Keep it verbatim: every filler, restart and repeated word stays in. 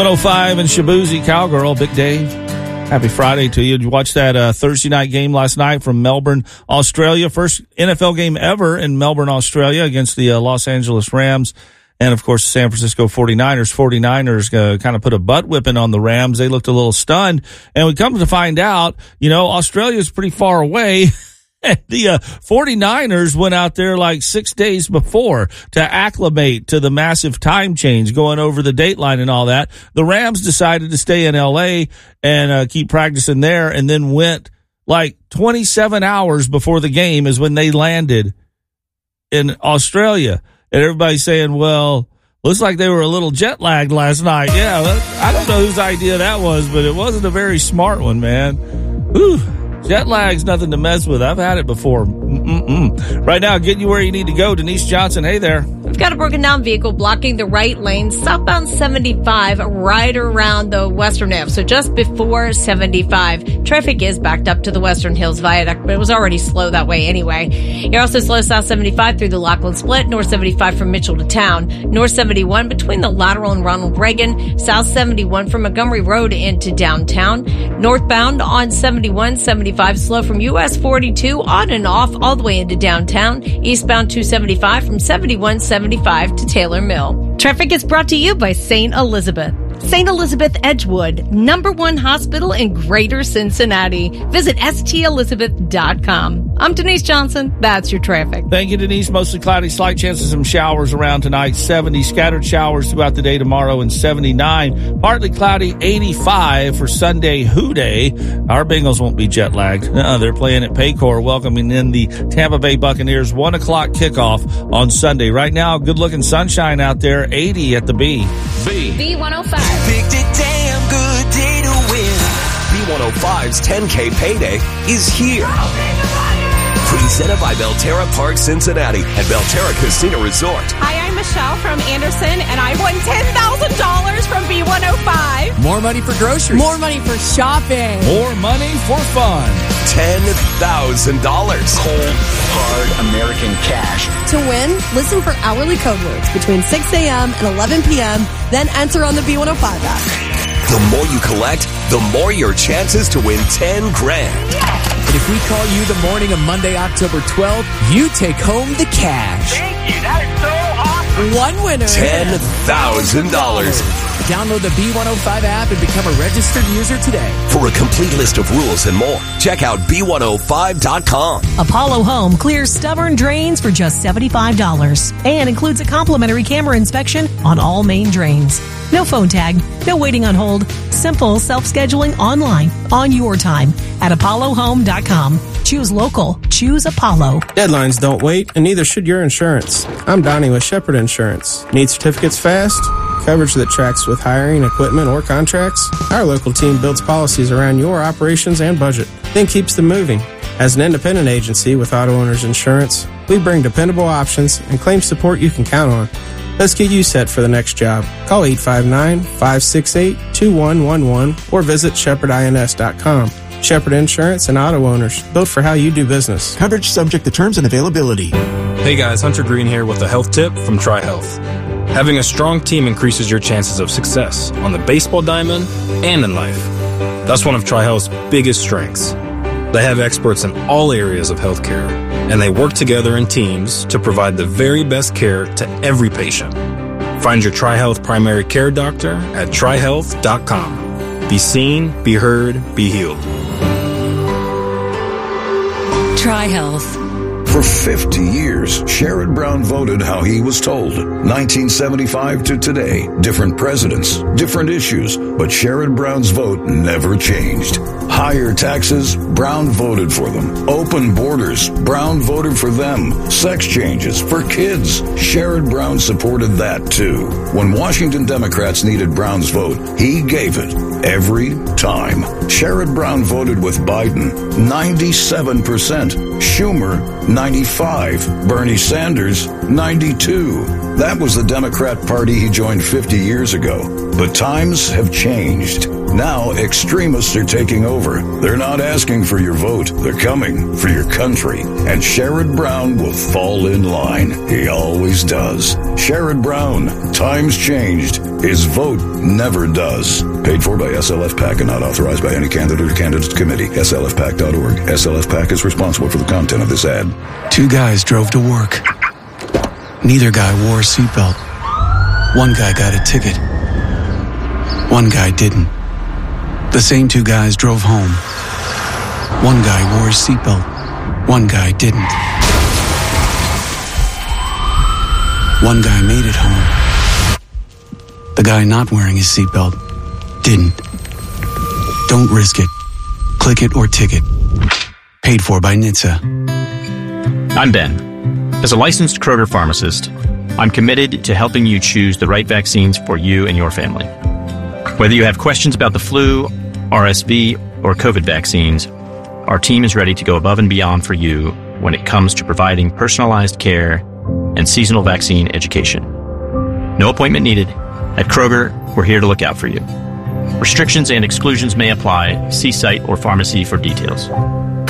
one oh five and Shabuzi Cowgirl, Big Dave. Happy Friday to you. Did you watch that uh, Thursday night game last night from Melbourne, Australia? First N F L game ever in Melbourne, Australia against the uh, Los Angeles Rams. And, of course, the San Francisco forty-niners. forty-niners uh, kind of put a butt whipping on the Rams. They looked a little stunned. And we come to find out, you know, Australia's pretty far away. The uh, forty-niners went out there like six days before to acclimate to the massive time change going over the dateline and all that. The Rams decided to stay in L A and uh, keep practicing there, and then went like twenty-seven hours before the game is when they landed in Australia. And everybody's saying, well, looks like they were a little jet lagged last night. Yeah, I don't know whose idea that was, but it wasn't a very smart one, man. Whew. Jet lag's nothing to mess with. I've had it before. Mm-mm-mm. Right now, getting you where you need to go. Denise Johnson, hey there. We've got a broken down vehicle blocking the right lane, southbound seventy-five, right around the Western Ave. So just before seventy-five. Traffic is backed up to the Western Hills Viaduct, but it was already slow that way anyway. You're also slow south seventy-five through the Lachlan Split, north seventy-five from Mitchell to town, north seventy-one between the Lateral and Ronald Reagan, south seventy-one from Montgomery Road into downtown, northbound on seventy-one, seventy-five slow from U S forty-two on and off all the way into downtown, eastbound two seventy-five from seventy-one seventy-five to Taylor Mill. Traffic is brought to you by Saint Elizabeth. Saint Elizabeth Edgewood, number one hospital in Greater Cincinnati. Visit S T Elizabeth dot com. I'm Denise Johnson. That's your traffic. Thank you, Denise. Mostly cloudy, slight chances of some showers around tonight. seventy scattered showers throughout the day tomorrow, and seventy-nine. Partly cloudy, eighty-five for Sunday Who Day. Our Bengals won't be jet lagged. Uh, they're playing at Paycor, welcoming in the Tampa Bay Buccaneers. One o'clock kickoff on Sunday. Right now, good looking sunshine out there. eighty at the B. B. B one oh five. Picked a damn good day to win. B one oh five's ten K payday is here. Presented by Belterra Park Cincinnati and Belterra Casino Resort. Hi, I'm Michelle from Anderson, and I won ten thousand dollars from B one oh five. More money for groceries. More money for shopping. More money for fun. ten thousand dollars. Cold, hard American cash. To win, listen for hourly code words between six a.m. and eleven p.m., then enter on the B one oh five app. The more you collect, the more your chances to win ten grand. And if we call you the morning of Monday, October twelfth, you take home the cash. Thank you. That is so awesome. One winner. ten thousand dollars. Download the B one oh five app and become a registered user today. For a complete list of rules and more, check out B one oh five dot com. Apollo Home clears stubborn drains for just seventy-five dollars and includes a complimentary camera inspection on all main drains. No phone tag, no waiting on hold. Simple self-scheduling online on your time at apollo home dot com. Choose local. Choose Apollo. Deadlines don't wait, and neither should your insurance. I'm Donnie with Shepherd Insurance. Need certificates fast? Coverage that tracks with hiring, equipment, or contracts? Our local team builds policies around your operations and budget, then keeps them moving. As an independent agency with Auto Owners Insurance, we bring dependable options and claim support you can count on. Let's get you set for the next job. Call eight five nine, five six eight, two one one one or visit shepherd ins dot com. Shepherd Insurance and Auto Owners, built for how you do business. Coverage subject to terms and availability. Hey guys, Hunter Green here with a health tip from TriHealth. Having a strong team increases your chances of success on the baseball diamond and in life. That's one of TriHealth's biggest strengths. They have experts in all areas of healthcare, and they work together in teams to provide the very best care to every patient. Find your TriHealth primary care doctor at tri health dot com. Be seen, be heard, be healed. TriHealth. For fifty years, Sherrod Brown voted how he was told. nineteen seventy-five to today, different presidents, different issues, but Sherrod Brown's vote never changed. Higher taxes, Brown voted for them. Open borders, Brown voted for them. Sex changes for kids, Sherrod Brown supported that too. When Washington Democrats needed Brown's vote, he gave it every time. Sherrod Brown voted with Biden, ninety-seven percent. Schumer, ninety-five. Bernie Sanders, ninety-two. That was the Democrat Party he joined fifty years ago. But times have changed. Now extremists are taking over. They're not asking for your vote. They're coming for your country. And Sherrod Brown will fall in line. He always does. Sherrod Brown. Times changed. His vote never does. Paid for by S L F PAC and not authorized by any candidate or candidates committee. S L F PAC dot org. S L F PAC is responsible for the content of this ad. Two guys drove to work. Neither guy wore a seatbelt. One guy got a ticket. One guy didn't. The same two guys drove home. One guy wore his seatbelt. One guy didn't. One guy made it home. The guy not wearing his seatbelt didn't. Don't risk it. Click it or ticket. Paid for by N H T S A. I'm Ben. As a licensed Kroger pharmacist, I'm committed to helping you choose the right vaccines for you and your family. Whether you have questions about the flu, R S V, or COVID vaccines, our team is ready to go above and beyond for you when it comes to providing personalized care and seasonal vaccine education. No appointment needed. At Kroger, we're here to look out for you. Restrictions and exclusions may apply. See site or pharmacy for details.